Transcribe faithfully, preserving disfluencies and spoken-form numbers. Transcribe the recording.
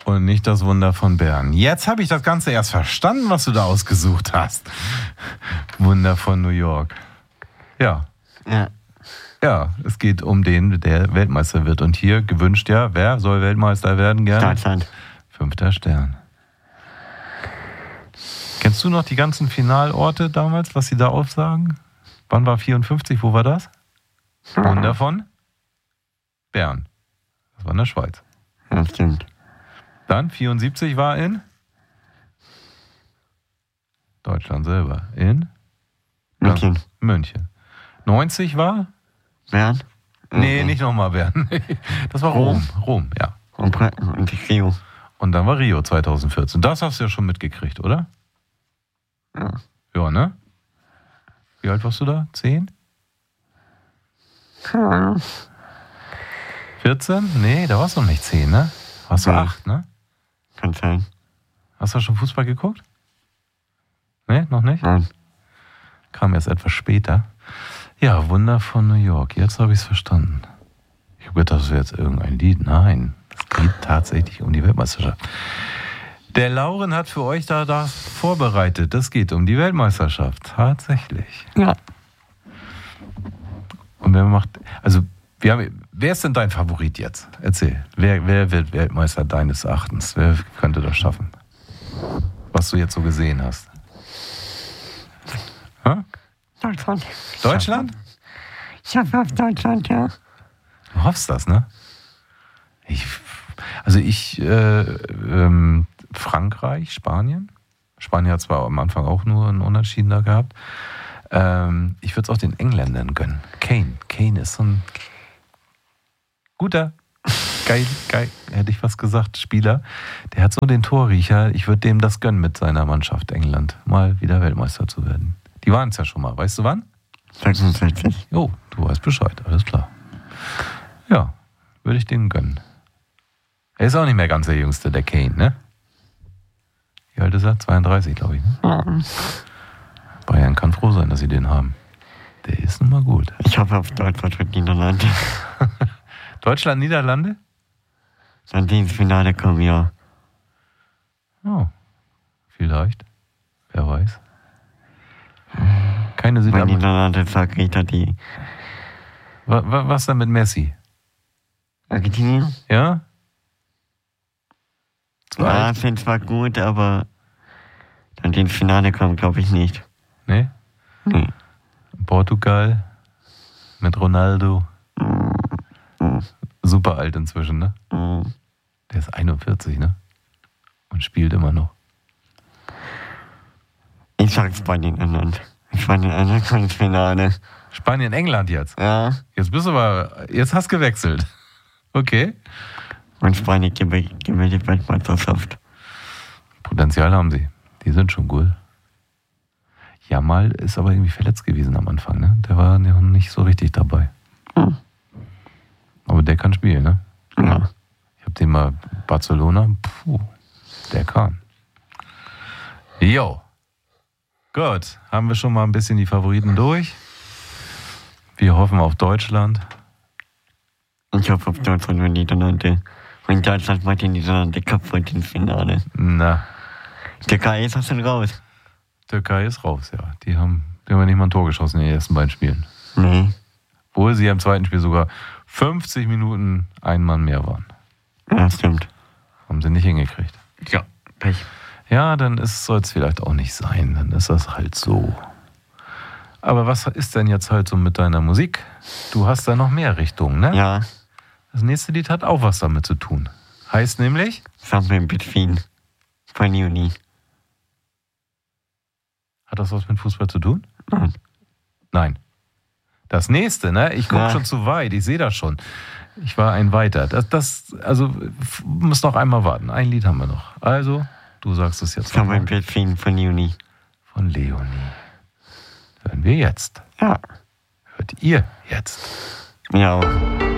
Und nicht das Wunder von Bern. Jetzt habe ich das Ganze erst verstanden, was du da ausgesucht hast. Wunder von New York. Ja. Ja. Ja, es geht um den, der Weltmeister wird. Und hier gewünscht ja, wer soll Weltmeister werden gerne? Deutschland. Fünfter Stern. Kennst du noch die ganzen Finalorte damals, was sie da aufsagen? Wann war vierundfünfzig? Wo war das? Wunder von Bern. Das war in der Schweiz. Ja, stimmt. Dann vierundsiebzig war in Deutschland selber. In München. München. neunzig war? Bern? Nee, nicht nochmal Bern. Das war Rom. Rom, ja. Und, und Rio. Und dann war Rio zweitausendvierzehn. Das hast du ja schon mitgekriegt, oder? Ja. Ja, ne? Wie alt warst du da? Zehn? Ja. vierzehn? Nee, da warst du noch nicht zehn, ne? Warst du Ja. acht, ne? Kann sein. Hast du schon Fußball geguckt? Nee, noch nicht? Nein. Kam erst etwas später. Ja, Wunder von New York. Jetzt habe ich es verstanden. Ich habe gedacht, das wäre jetzt irgendein Lied. Nein, es geht tatsächlich um die Weltmeisterschaft. Der Lauren hat für euch da das vorbereitet. Das geht um die Weltmeisterschaft. Tatsächlich. Ja. Und wer macht... Also, wir haben, wer ist denn dein Favorit jetzt? Erzähl. Wer, wer wird Weltmeister deines Erachtens? Wer könnte das schaffen? Was du jetzt so gesehen hast. Hä? Deutschland. Deutschland? Ich hoffe auf Deutschland, ja. Du hoffst das, ne? Ich, also ich, äh, ähm, Frankreich, Spanien. Spanien hat zwar am Anfang auch nur einen Unentschieden da gehabt. Ähm, ich würde es auch den Engländern gönnen. Kane. Kane ist so ein guter, geil, geil, hätte ich was gesagt, Spieler. Der hat so den Torriecher. Ich würde dem das gönnen mit seiner Mannschaft England, mal wieder Weltmeister zu werden. Die waren es ja schon mal. Weißt du wann? sechsundsechzig. Jo, du weißt Bescheid, alles klar. Ja, würde ich denen gönnen. Er ist auch nicht mehr ganz der Jüngste, der Kane, ne? Wie alt ist er? zweiunddreißig, glaube ich, ne? Ja. Bayern kann froh sein, dass sie den haben. Der ist nun mal gut. Ich hoffe auf Deutschland und Niederlande. Deutschland, Niederlande? Dann die ins Finale kommen, ja. Oh, vielleicht. Wer weiß. Keine Bei Südamerikaner. Niederlande sagt Rita die Was, was denn mit Messi? Argentinien. Ja? Zu Ja, alt? sind zwar gut, aber dann die ins Finale kommen, glaube ich nicht. Nee? Nee. Portugal mit Ronaldo. Super alt inzwischen, ne? Mhm. Der ist einundvierzig, ne? Und spielt immer noch. Ich sag Spanien, England. Spanien, England kommt ins Finale. Spanien, England jetzt. Ja. Jetzt bist du aber, jetzt hast du gewechselt. Okay. Und Spanien gewinnt die Weltmeisterschaft. Potenzial haben sie. Die sind schon gut. Jamal ist aber irgendwie verletzt gewesen am Anfang, ne? Der war noch nicht so richtig dabei. Hm. Aber der kann spielen, ne? Ja. Ich hab den mal Barcelona. Puh, der kann. Jo. Gut, haben wir schon mal ein bisschen die Favoriten durch. Wir hoffen auf Deutschland. Ich hoffe auf Deutschland und Niederlande. Und Deutschland macht die Niederlande kaputt ins Finale. Na, Türkei ist auch schon raus. Türkei ist raus, ja. Die haben, die haben ja nicht mal ein Tor geschossen in den ersten beiden Spielen. Nee. Obwohl sie im zweiten Spiel sogar fünfzig Minuten ein Mann mehr waren. Ja, stimmt. Haben sie nicht hingekriegt. Ja, Pech. Ja, dann soll es vielleicht auch nicht sein. Dann ist das halt so. Aber was ist denn jetzt halt so mit deiner Musik? Du hast da noch mehr Richtungen, ne? Ja. Das nächste Lied hat auch was damit zu tun. Heißt nämlich? Something Between von Juni. Hat das was mit Fußball zu tun? Nein. Nein. Das nächste, ne? Ich gucke Ja. schon zu weit, ich sehe das schon. Ich war ein weiter. Das, das, also, f- muss noch einmal warten. Ein Lied haben wir noch. Also, du sagst es jetzt Something nochmal. Between von Juni. Von Leonie. Hören wir jetzt. Ja. Hört ihr jetzt. Ja.